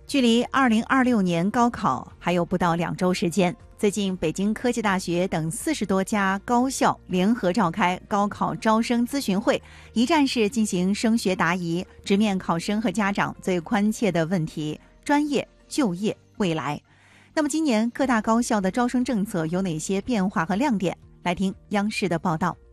距离2026年高考还有不到2周时间，最近北京科技大学等40多家高校联合召开高考招生咨询会，一站式进行升学答疑，直面考生和家长最关切的问题：专业、就业、未来。那么今年各大高校的招生政策有哪些变化和亮点？来听央视的报道。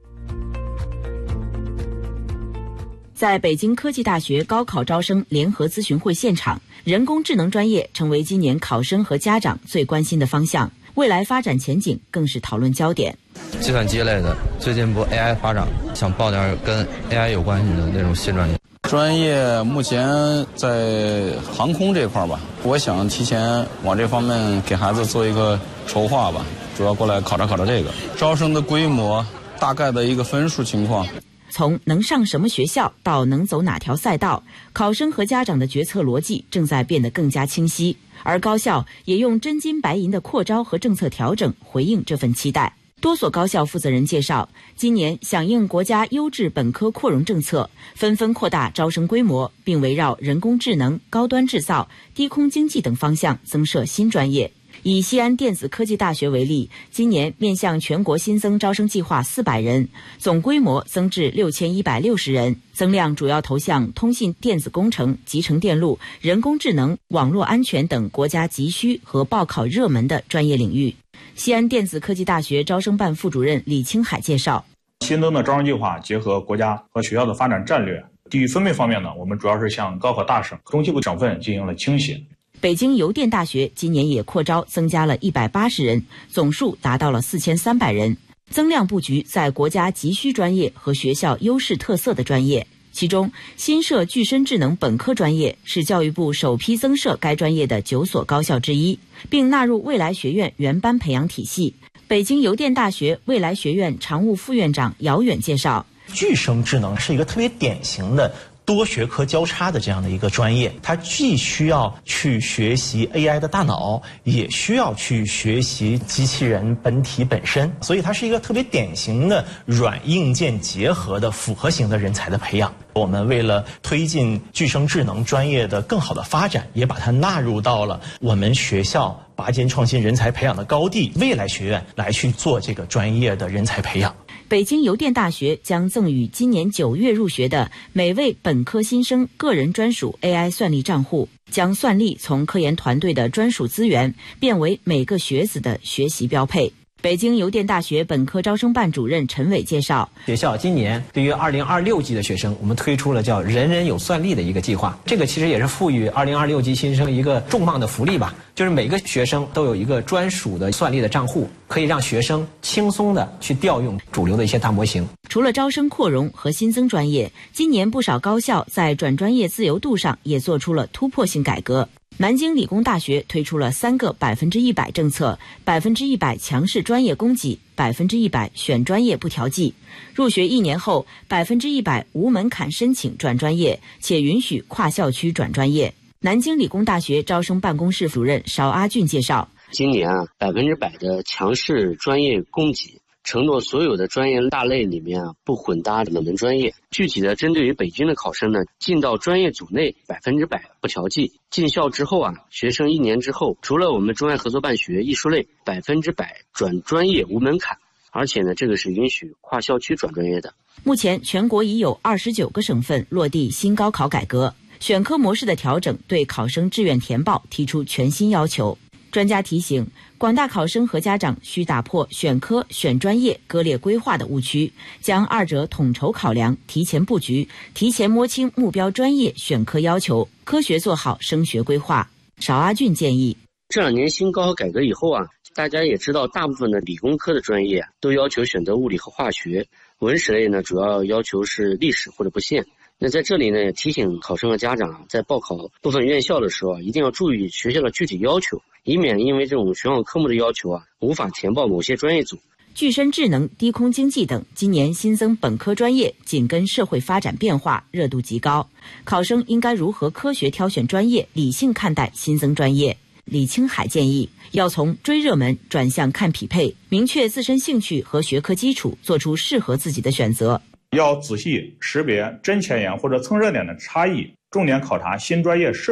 在北京科技大学高考招生联合咨询会现场，人工智能专业成为今年考生和家长最关心的方向，未来发展前景更是讨论焦点。 计算机类的，最近不 AI 发展，想报点跟 AI 有关系的那种新专业。 专业目前在航空这块吧，我想提前往这方面给孩子做一个筹划吧，主要过来考察这个招生的规模，大概的一个分数情况。 从能上什么学校到能走哪条赛道，考生和家长的决策逻辑正在变得更加清晰，而高校也用真金白银的扩招和政策调整回应这份期待。多所高校负责人介绍，今年响应国家优质本科扩容政策，纷纷扩大招生规模，并围绕人工智能、高端制造、低空经济等方向增设新专业。以西安电子科技大学为例，今年面向全国新增招生计划400人，总规模增至6160人，增量主要投向通信电子工程、集成电路、人工智能、网络安全等国家急需和报考热门的专业领域。西安电子科技大学招生办副主任李青海介绍， 新增的招生计划结合国家和学校的发展战略，地域分配方面呢，我们主要是向高考大省、中西部省份进行了倾斜。 北京邮电大学今年也扩招增加了180人，总数达到了4300人，增量布局在国家急需专业和学校优势特色的专业。其中，新设具身智能本科专业是教育部首批增设该专业的9所高校之一，并纳入未来学院原班培养体系。北京邮电大学未来学院常务副院长姚远介绍， 具身智能是一个特别典型的多学科交叉的这样的一个专业，它既需要去学习 AI 的大脑，也需要去学习机器人本体本身，所以它是一个特别典型的软硬件结合的复合型的人才的培养。我们为了推进具身智能专业的更好的发展，也把它纳入到了我们学校拔尖创新人才培养的高地未来学院来去做这个专业的人才培养。 北京邮电大学将赠予今年9月入学的每位本科新生个人专属 AI 算力账户，将算力从科研团队的专属资源变为每个学子的学习标配。北京邮电大学本科招生办主任陈伟介绍， 学校今年对于2026级的学生，我们推出了叫人人有算力的一个计划，这个其实也是赋予2026级新生一个重磅的福利吧，就是每个学生都有一个专属的算力的账户，可以让学生轻松的去调用主流的一些大模型。 除了招生扩容和新增专业，今年不少高校在转专业自由度上也做出了突破性改革。南京理工大学推出了3个100%政策，100%强势专业供给，100%选专业不调剂。入学1年后，100%无门槛申请转专业，且允许跨校区转专业。南京理工大学招生办公室主任邵阿俊介绍， 今年100%的强势专业供给，承诺所有的专业大类里面不混搭冷门专业。具体的针对于北京的考生呢，进到专业组内100%不调剂。进校之后学生1年之后，除了我们中外合作办学艺术类100%转专业无门槛，而且呢，这个是允许跨校区转专业的。 目前全国已有29个省份落地新高考改革，选科模式的调整对考生志愿填报提出全新要求。专家提醒，广大考生和家长需打破选科、选专业割裂规划的误区，将二者统筹考量，提前布局，提前摸清目标专业选科要求，科学做好升学规划。邵阿俊建议， 这2年新高考改革以后大家也知道，大部分的理工科的专业都要求选择物理和化学，文史类呢主要要求是历史或者不限。那在这里呢，提醒考生和家长在报考部分院校的时候一定要注意学校的具体要求，以免因为这种选考科目的要求无法填报某些专业组。 具身智能、低空经济等今年新增本科专业，紧跟社会发展变化，热度极高。考生应该如何科学挑选专业，理性看待新增专业？李青海建议，要从追热门转向看匹配，明确自身兴趣和学科基础，做出适合自己的选择。 要仔细识别真前沿或者蹭热点的差异，重点考察新专业是